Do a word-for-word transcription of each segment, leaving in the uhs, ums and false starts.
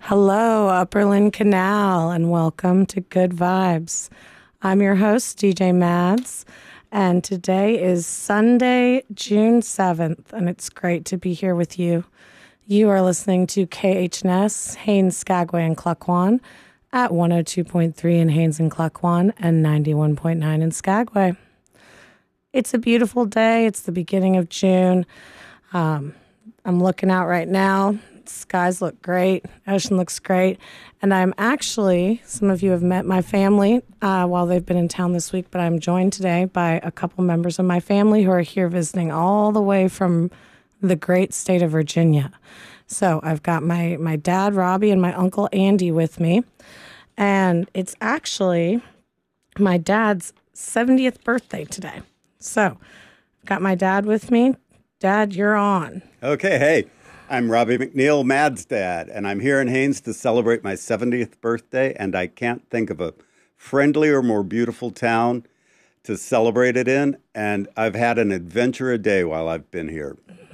Hello, Upperland Canal, and welcome to Good Vibes. I'm your host, D J Mads, and today is Sunday, June seventh, and it's great to be here with you. You are listening to K H N S, Haines, Skagway, and Klukwan at one oh two point three in Haines and Klukwan and ninety-one point nine in Skagway. It's a beautiful day. It's the beginning of June. Um, I'm looking out right now. Skies look great. Ocean looks great. And I'm actually, some of you have met my family uh, while they've been in town this week, but I'm joined today by a couple members of my family who are here visiting all the way from the great state of Virginia. So I've got my, my dad, Robbie, and my uncle, Andy, with me. And it's actually my dad's seventieth birthday today. So I've got my dad with me. Dad, you're on. Okay, hey. I'm Robbie McNeil, Mad's dad, and I'm here in Haines to celebrate my seventieth birthday, and I can't think of a friendlier, more beautiful town to celebrate it in, and I've had an adventure a day while I've been here.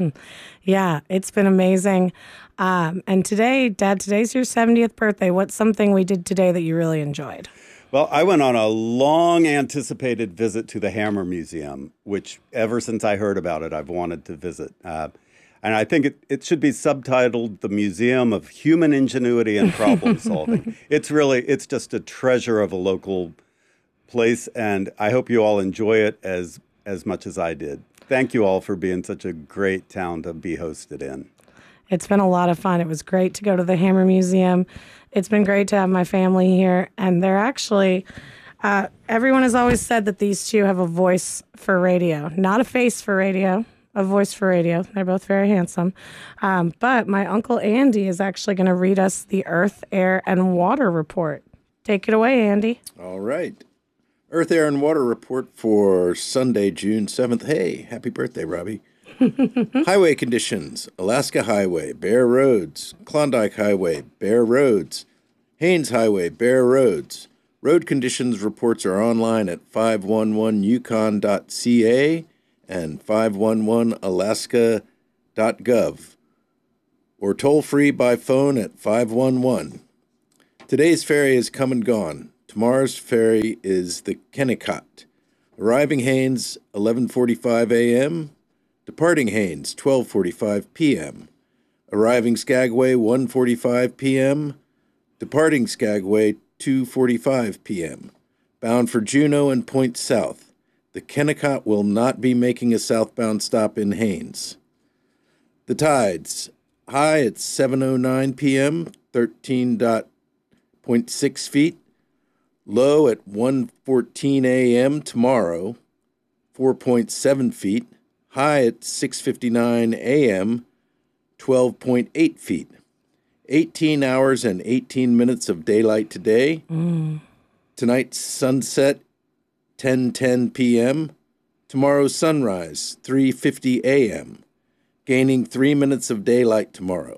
Yeah, it's been amazing. Um, and today, Dad, today's your seventieth birthday. What's something we did today that you really enjoyed? Well, I went on a long-anticipated visit to the Hammer Museum, which ever since I heard about it, I've wanted to visit. Uh, And I think it, it should be subtitled The Museum of Human Ingenuity and Problem Solving. It's really, it's just a treasure of a local place, and I hope you all enjoy it as, as much as I did. Thank you all for being such a great town to be hosted in. It's been a lot of fun. It was great to go to the Hammer Museum. It's been great to have my family here, and they're actually... Uh, everyone has always said that these two have a voice for radio, not a face for radio. A voice for radio. They're both very handsome. Um, but my Uncle Andy is actually going to read us the Earth, Air, and Water Report. Take it away, Andy. All right. Earth, Air, and Water Report for Sunday, June seventh. Hey, happy birthday, Robbie. Highway conditions. Alaska Highway, bare roads. Klondike Highway, bare roads. Haines Highway, bare roads. Road conditions reports are online at five one one yukon dot c a. and five one one alaska dot gov, or toll-free by phone at five one one. Today's ferry is come and gone. Tomorrow's ferry is the Kennecott. Arriving Haines, eleven forty-five a.m., departing Haines, twelve forty-five p.m., arriving Skagway, one forty-five p.m., departing Skagway, two forty-five p.m., bound for Juneau and Point South. The Kennecott will not be making a southbound stop in Haines. The tides. High at seven oh nine p.m., thirteen point six feet. Low at one fourteen a.m. tomorrow, four point seven feet. High at six fifty-nine a.m., twelve point eight feet. eighteen hours and eighteen minutes of daylight today. Mm. Tonight's sunset, ten ten p.m. Tomorrow's sunrise, three fifty a.m., gaining three minutes of daylight tomorrow.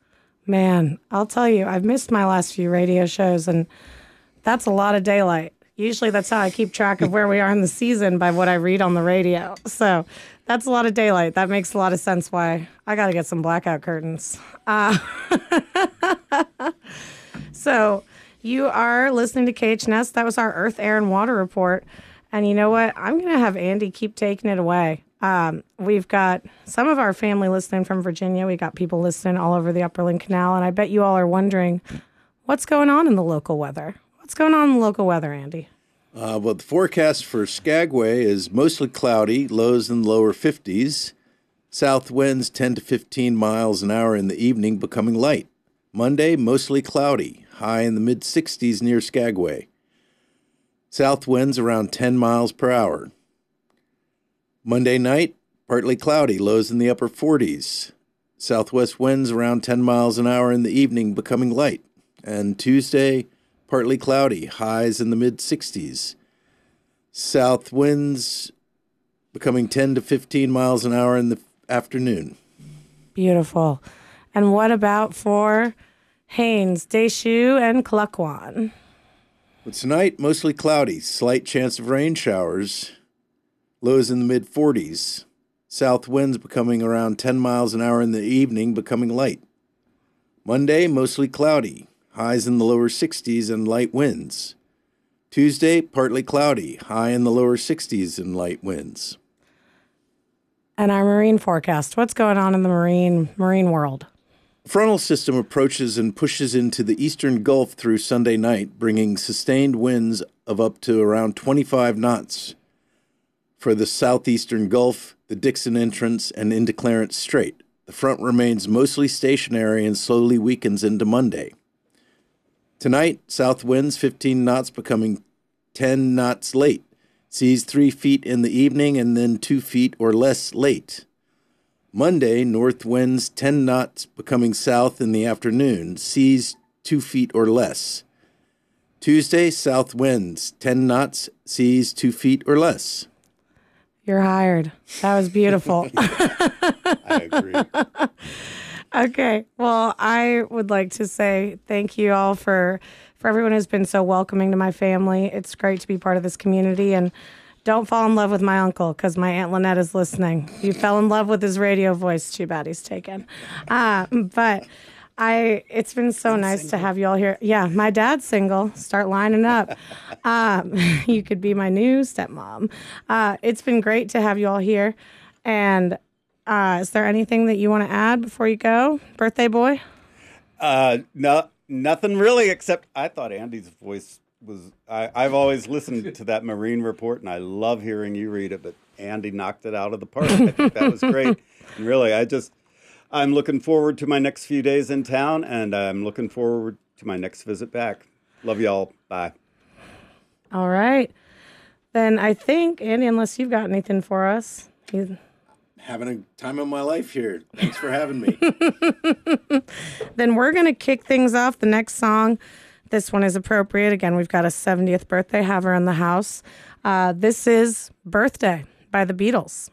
Man, I'll tell you, I've missed my last few radio shows, and that's a lot of daylight. Usually that's how I keep track of where we are in the season, by what I read on the radio. So that's a lot of daylight. That makes a lot of sense why I got to get some blackout curtains. Uh, so... You are listening to K H N S. That was our Earth, Air, and Water Report. And you know what? I'm going to have Andy keep taking it away. Um, we've got some of our family listening from Virginia. We got people listening all over the Upperland Canal. And I bet you all are wondering, what's going on in the local weather? What's going on in the local weather, Andy? Uh, well, the forecast for Skagway is mostly cloudy, lows in the lower fifties. South winds ten to fifteen miles an hour in the evening, becoming light. Monday, mostly cloudy, high in the mid-sixties near Skagway. South winds around ten miles per hour. Monday night, partly cloudy, lows in the upper forties. Southwest winds around ten miles an hour in the evening, becoming light. And Tuesday, partly cloudy, highs in the mid-sixties. South winds becoming ten to fifteen miles an hour in the afternoon. Beautiful. And what about for Haines, Deschutes, and Klukwan? But tonight, mostly cloudy, slight chance of rain showers, lows in the mid-forties. South winds becoming around ten miles an hour in the evening, becoming light. Monday, mostly cloudy, highs in the lower sixties and light winds. Tuesday, partly cloudy, high in the lower sixties and light winds. And our marine forecast. What's going on in the marine marine world? Frontal system approaches and pushes into the eastern Gulf through Sunday night, bringing sustained winds of up to around twenty-five knots for the southeastern Gulf, the Dixon Entrance, and into Clarence Strait. The front remains mostly stationary and slowly weakens into Monday. Tonight, south winds fifteen knots becoming ten knots late. Seas three feet in the evening and then two feet or less late. Monday, north winds ten knots becoming south in the afternoon. Seas two feet or less. Tuesday, south winds ten knots. Seas two feet or less. You're hired. That was beautiful. I agree. Okay. Well, I would like to say thank you all for, for everyone who's been so welcoming to my family. It's great to be part of this community. And don't fall in love with my uncle, because my Aunt Lynette is listening. If you fell in love with his radio voice, too bad he's taken. Uh, but I, it's been so I'm nice single. to have you all here. Yeah, my dad's single. Start lining up. Um, you could be my new stepmom. Uh, it's been great to have you all here. And Uh, is there anything that you want to add before you go, birthday boy? Uh, no, nothing really, except I thought Andy's voice was, I, I've always listened to that Marine Report, and I love hearing you read it, but Andy knocked it out of the park. I think that was great. And really, I just, I'm looking forward to my next few days in town, and I'm looking forward to my next visit back. Love y'all. Bye. All right. Then I think, Andy, unless you've got anything for us, you... Having a time of my life here. Thanks for having me. Then we're going to kick things off. The next song, this one is appropriate. Again, we've got a seventieth birthday haver in the house. Uh, this is Birthday by the Beatles.